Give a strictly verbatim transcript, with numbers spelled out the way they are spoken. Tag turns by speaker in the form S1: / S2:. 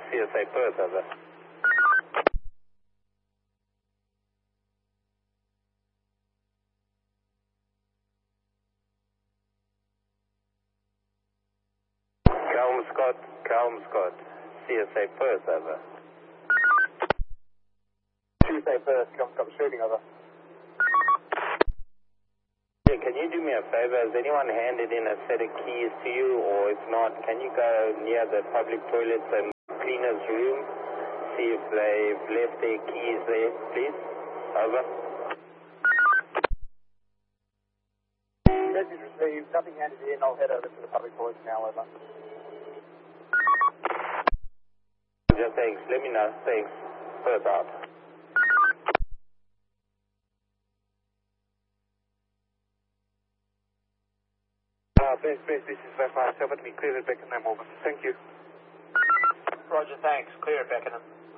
S1: C S A Perth, over. Calm Scott, Calm Scott, C S A Perth, over.
S2: C S A Perth, Calm Scott, shooting, over.
S1: Yeah, can you do me a favor? Has anyone handed in a set of keys to you, or if not, can you go near the public toilets and cleaners' room, see if they've left their keys there, please? Over.
S2: Message received, nothing handed in, I'll head over to the public toilets now, over.
S1: Just thanks, let me know, thanks. Perth out.
S2: Uh, base, base, this is West myself, let me clear it back and I'm over. Thank you.
S3: Roger, thanks. Clear it, Beckenham.